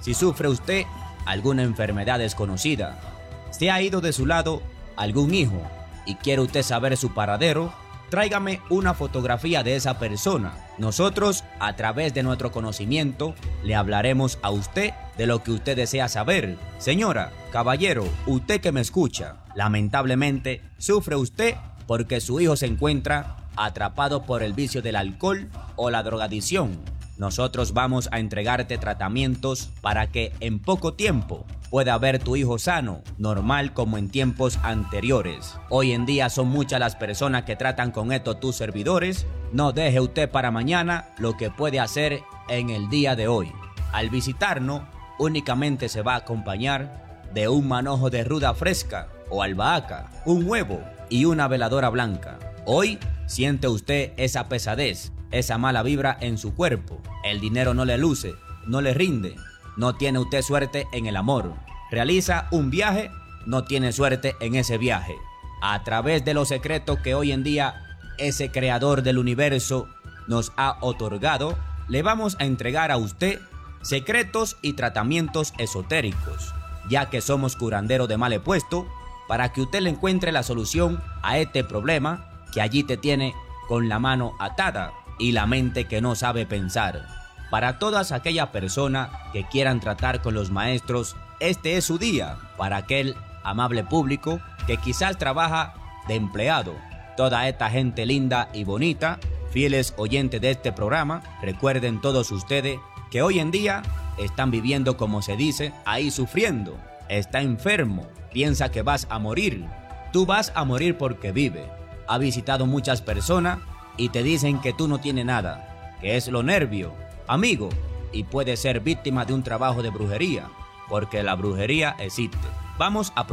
Si sufre usted alguna enfermedad desconocida, se ha ido de su lado algún hijo y quiere usted saber su paradero, tráigame una fotografía de esa persona. Nosotros, a través de nuestro conocimiento, le hablaremos a usted de lo que usted desea saber. Señora, caballero, usted que me escucha, lamentablemente sufre usted porque su hijo se encuentra atrapado por el vicio del alcohol o la drogadicción. Nosotros vamos a entregarte tratamientos para que en poco tiempo pueda ver tu hijo sano, normal como en tiempos anteriores. Hoy en día son muchas las personas que tratan con estos tus servidores. No deje usted para mañana lo que puede hacer en el día de hoy. Al visitarnos, únicamente se va a acompañar de un manojo de ruda fresca o albahaca, un huevo y una veladora blanca. Hoy siente usted esa pesadez, esa mala vibra en su cuerpo. El dinero no le luce, no le rinde. No tiene usted suerte en el amor. Realiza un viaje, no tiene suerte en ese viaje. A través de los secretos que hoy en día ese creador del universo nos ha otorgado, le vamos a entregar a usted secretos y tratamientos esotéricos, ya que somos curanderos de mal puesto, para que usted le encuentre la solución a este problema que allí te tiene con la mano atada y la mente que no sabe pensar. Para todas aquellas personas que quieran tratar con los maestros, este es su día. Para aquel amable público que quizás trabaja de empleado, toda esta gente linda y bonita, fieles oyentes de este programa, recuerden todos ustedes que hoy en día están viviendo, como se dice, ahí sufriendo. Está enfermo, piensa que vas a morir. Tú vas a morir porque vive. Ha visitado muchas personas y te dicen que tú no tienes nada, que es lo nervio, amigo, y puedes ser víctima de un trabajo de brujería, porque la brujería existe. Vamos a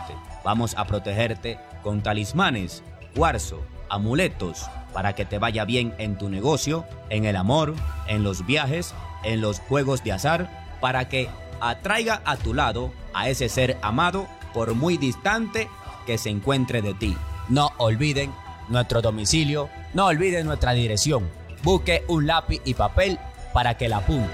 protegerte con talismanes, cuarzo, amuletos, para que te vaya bien en tu negocio, en el amor, en los viajes, en los juegos de azar, para que atraiga a tu lado a ese ser amado por muy distante que se encuentre de ti. No olviden nuestro domicilio, no olviden nuestra dirección. Busque un lápiz y papel para que la apunte.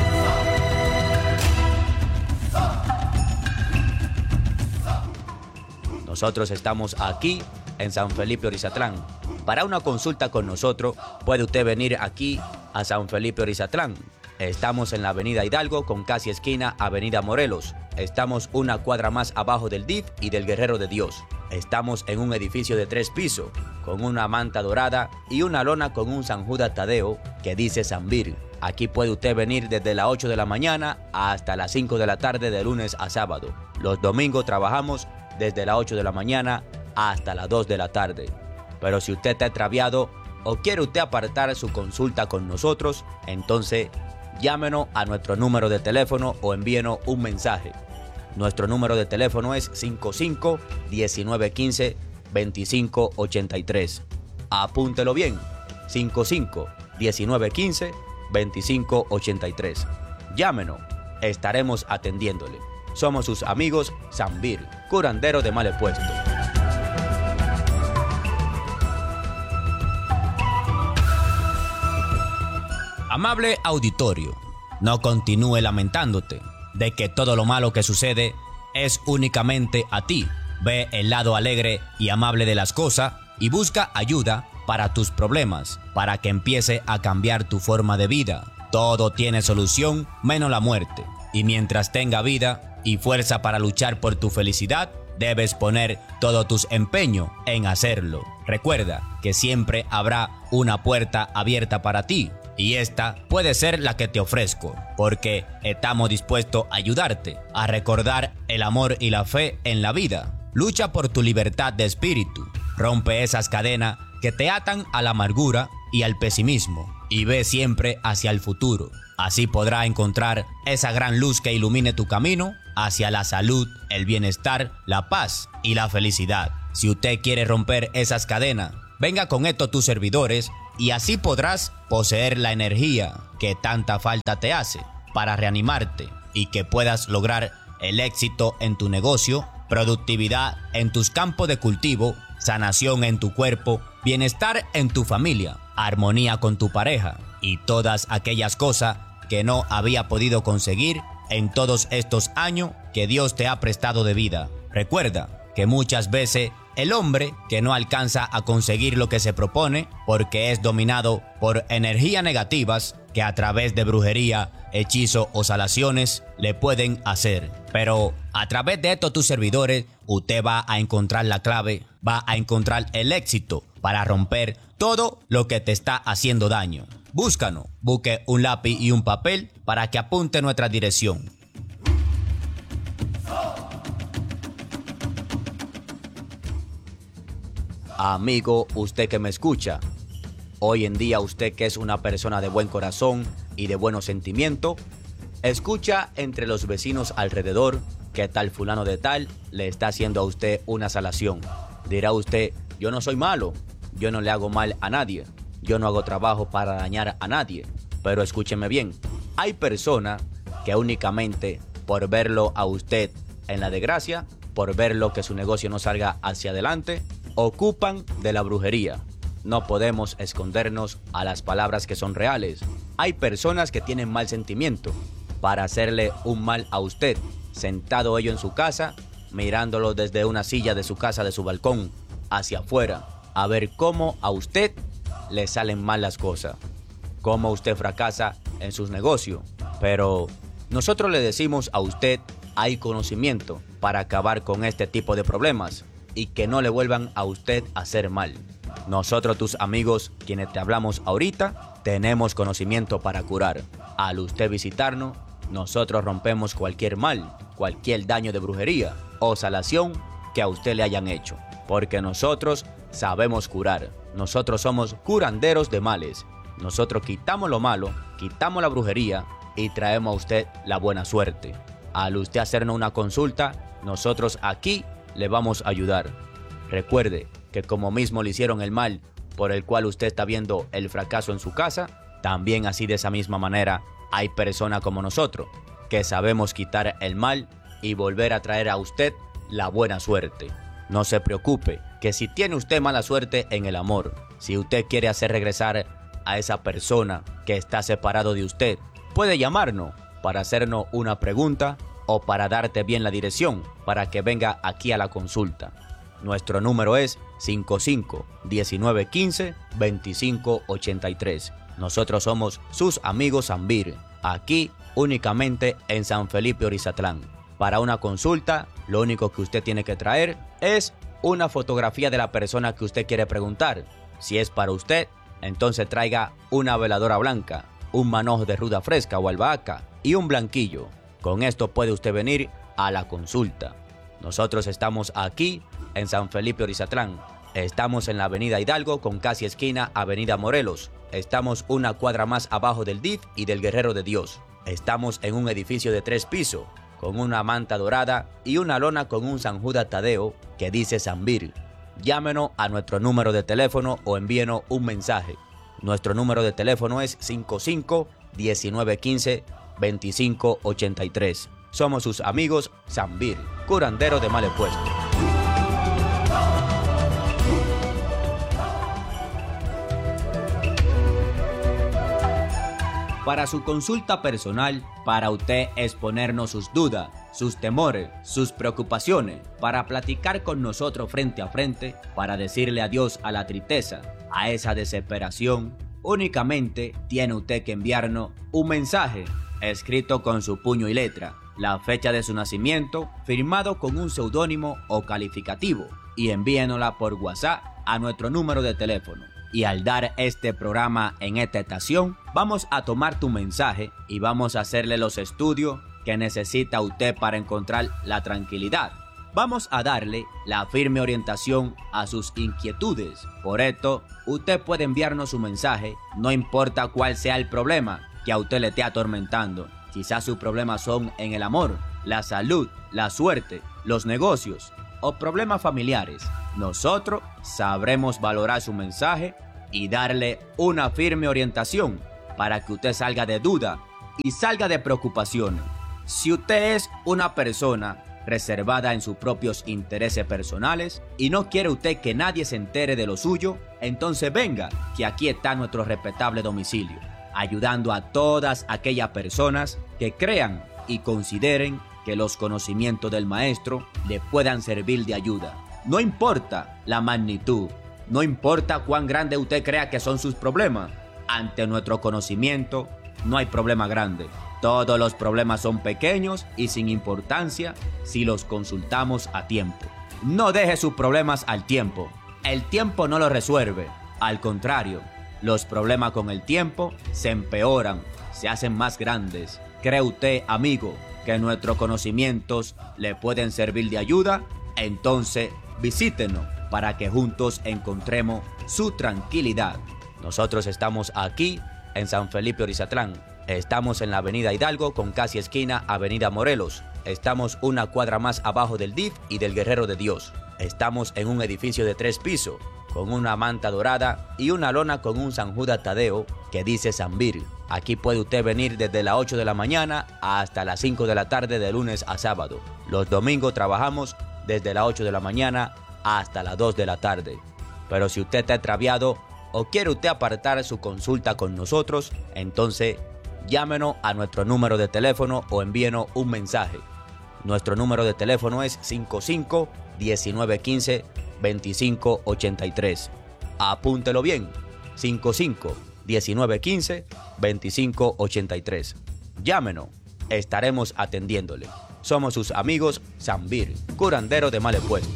Nosotros estamos aquí en San Felipe Orizatlán. Para una consulta con nosotros puede usted venir aquí a San Felipe Orizatlán. Estamos en la avenida Hidalgo con casi esquina avenida Morelos. Estamos una cuadra más abajo del DIF y del Guerrero de Dios. Estamos en un edificio de 3 pisos con una manta dorada y una lona con un San Judas Tadeo que dice Sanvir. Aquí puede usted venir desde las 8 de la mañana hasta las 5 de la tarde de lunes a sábado. Los domingos trabajamos desde las 8 de la mañana hasta las 2 de la tarde. Pero si usted está extraviado o quiere usted apartar su consulta con nosotros, entonces llámenos a nuestro número de teléfono o envíenos un mensaje. Nuestro número de teléfono es 55-1915-2583. Apúntelo bien, 55-1915-2583. Llámenos, estaremos atendiéndole. Somos sus amigos Sanvir, curandero de mal puesto. Amable auditorio, no continúe lamentándote de que todo lo malo que sucede es únicamente a ti. Ve el lado alegre y amable de las cosas y busca ayuda para tus problemas, para que empiece a cambiar tu forma de vida. Todo tiene solución menos la muerte. Y mientras tenga vida y fuerza para luchar por tu felicidad, debes poner todo tus empeño en hacerlo. Recuerda que siempre habrá una puerta abierta para ti. Y esta puede ser la que te ofrezco, porque estamos dispuestos a ayudarte a recordar el amor y la fe en la vida. Lucha por tu libertad de espíritu. Rompe esas cadenas que te atan a la amargura y al pesimismo y ve siempre hacia el futuro. Así podrás encontrar esa gran luz que ilumine tu camino hacia la salud, el bienestar, la paz y la felicidad. Si usted quiere romper esas cadenas, venga con estos tus servidores y así podrás poseer la energía que tanta falta te hace para reanimarte y que puedas lograr el éxito en tu negocio, productividad en tus campos de cultivo, sanación en tu cuerpo, bienestar en tu familia, armonía con tu pareja y todas aquellas cosas que no había podido conseguir en todos estos años que Dios te ha prestado de vida. Recuerda que muchas veces el hombre que no alcanza a conseguir lo que se propone porque es dominado por energías negativas que a través de brujería, hechizo o salaciones le pueden hacer. Pero a través de estos tus servidores, usted va a encontrar la clave, va a encontrar el éxito para romper todo lo que te está haciendo daño. Búscanos, busque un lápiz y un papel para que apunte nuestra dirección. Amigo, usted que me escucha, hoy en día usted que es una persona de buen corazón y de buenos sentimientos, escucha entre los vecinos alrededor que tal fulano de tal le está haciendo a usted una salación. Dirá usted, yo no soy malo, yo no le hago mal a nadie, yo no hago trabajo para dañar a nadie. Pero escúcheme bien, hay personas que únicamente por verlo a usted en la desgracia, por verlo que su negocio no salga hacia adelante, ocupan de la brujería. No podemos escondernos a las palabras que son reales. Hay personas que tienen mal sentimiento para hacerle un mal a usted, sentado ello en su casa, mirándolo desde una silla de su casa, de su balcón, hacia afuera, a ver cómo a usted le salen mal las cosas, cómo usted fracasa en sus negocios. Pero nosotros le decimos a usted, hay conocimiento para acabar con este tipo de problemas y que no le vuelvan a usted a hacer mal. Nosotros, tus amigos, quienes te hablamos ahorita, tenemos conocimiento para curar. Al usted visitarnos, nosotros rompemos cualquier mal, cualquier daño de brujería o salación que a usted le hayan hecho. Porque nosotros sabemos curar. Nosotros somos curanderos de males. Nosotros quitamos lo malo, quitamos la brujería y traemos a usted la buena suerte. Al usted hacernos una consulta, nosotros aquí le vamos a ayudar. Recuerde que como mismo le hicieron el mal por el cual usted está viendo el fracaso en su casa, también así de esa misma manera hay personas como nosotros que sabemos quitar el mal y volver a traer a usted la buena suerte. No se preocupe que si tiene usted mala suerte en el amor, si usted quiere hacer regresar a esa persona que está separado de usted, puede llamarnos para hacernos una pregunta o para darte bien la dirección para que venga aquí a la consulta. Nuestro número es 55-1915-2583. Nosotros somos sus amigos Zambir, aquí únicamente en San Felipe Orizatlán. Para una consulta, lo único que usted tiene que traer es una fotografía de la persona que usted quiere preguntar. Si es para usted, entonces traiga una veladora blanca, un manojo de ruda fresca o albahaca y un blanquillo. Con esto puede usted venir a la consulta. Nosotros estamos aquí en San Felipe Orizatlán. Estamos en la avenida Hidalgo con casi esquina avenida Morelos. Estamos una cuadra más abajo del DIF y del Guerrero de Dios. Estamos en un edificio de 3 pisos con una manta dorada y una lona con un San Judas Tadeo que dice Zambir. Llámenos a nuestro número de teléfono o envíenos un mensaje. Nuestro número de teléfono es 55-1915-2583. Somos sus amigos Zambir, curandero de males puestos. Para su consulta personal, para usted exponernos sus dudas, sus temores, sus preocupaciones, para platicar con nosotros frente a frente, para decirle adiós a la tristeza, a esa desesperación, únicamente tiene usted que enviarnos un mensaje escrito con su puño y letra, la fecha de su nacimiento, firmado con un seudónimo o calificativo, y envíenosla por WhatsApp a nuestro número de teléfono. Y al dar este programa en esta estación, vamos a tomar tu mensaje y vamos a hacerle los estudios que necesita usted para encontrar la tranquilidad. Vamos a darle la firme orientación a sus inquietudes. Por esto, usted puede enviarnos su mensaje, no importa cuál sea el problema que a usted le esté atormentando. Quizás sus problemas son en el amor, la salud, la suerte, los negocios o problemas familiares. Nosotros sabremos valorar su mensaje y darle una firme orientación para que usted salga de duda y salga de preocupaciones. Si usted es una persona reservada en sus propios intereses personales y no quiere usted que nadie se entere de lo suyo, entonces venga, que aquí está nuestro respetable domicilio, ayudando a todas aquellas personas que crean y consideren que los conocimientos del maestro le puedan servir de ayuda. No importa la magnitud, no importa cuán grande usted crea que son sus problemas. Ante nuestro conocimiento no hay problema grande. Todos los problemas son pequeños y sin importancia si los consultamos a tiempo. No deje sus problemas al tiempo. El tiempo no los resuelve. Al contrario, los problemas con el tiempo se empeoran, se hacen más grandes. ¿Cree usted, amigo, que nuestros conocimientos le pueden servir de ayuda? Entonces, visítenos para que juntos encontremos su tranquilidad. Nosotros estamos aquí en San Felipe Orizatlán. Estamos en la avenida Hidalgo con casi esquina avenida Morelos. Estamos una cuadra más abajo del DIF y del Guerrero de Dios. Estamos en un edificio de 3 pisos con una manta dorada y una lona con un San Judas Tadeo que dice Sanvir. Aquí puede usted venir desde las 8 de la mañana hasta las 5 de la tarde de lunes a sábado. Los domingos trabajamos desde las 8 de la mañana hasta las 2 de la tarde. Pero si usted está extraviado o quiere usted apartar su consulta con nosotros, entonces llámenos a nuestro número de teléfono o envíenos un mensaje. Nuestro número de teléfono es 55-1915-2583. Apúntelo bien, 55-1915-2583. Llámenos, estaremos atendiéndole. Somos sus amigos Sanvir, curandero de males puestos.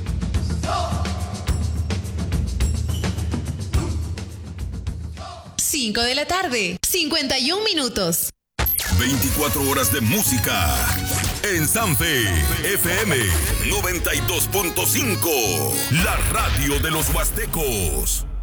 5 de la tarde, 51 minutos. 24 horas de música en Sanfe FM 92.5, la radio de los huastecos.